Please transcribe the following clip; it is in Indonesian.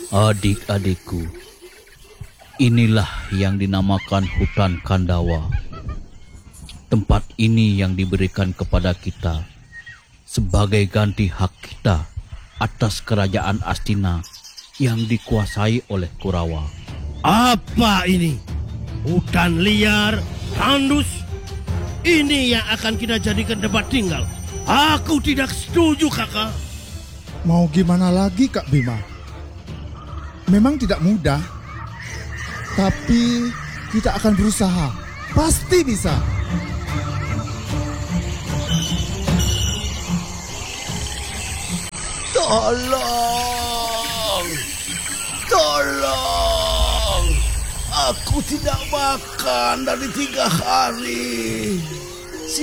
Adik-adikku, inilah yang dinamakan hutan Kandawa. Tempat ini yang diberikan kepada kita sebagai ganti hak kita atas kerajaan Astina yang dikuasai oleh Kurawa. Apa ini? Hutan liar, tandus? Ini yang akan kita jadikan tempat tinggal. Aku tidak setuju, kakak. Mau gimana lagi, Kak Bima? Memang tidak mudah, tapi kita akan berusaha. Pasti bisa. Tolong! Tolong! Aku tidak makan dari 3 hari.